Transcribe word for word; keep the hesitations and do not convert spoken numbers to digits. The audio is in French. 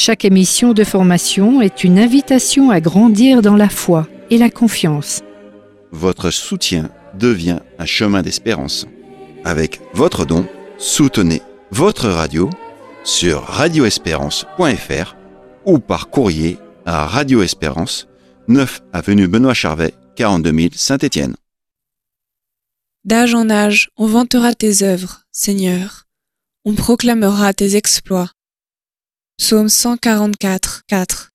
Chaque émission de formation est une invitation à grandir dans la foi et la confiance. Votre soutien devient un chemin d'espérance. Avec votre don, soutenez votre radio sur radio espérance point f r ou par courrier à Radio Espérance, neuf avenue Benoît Charvet, quarante-deux mille Saint-Étienne. D'âge en âge, on vantera tes œuvres, Seigneur. On proclamera tes exploits. Psaume cent quarante-quatre, quatre.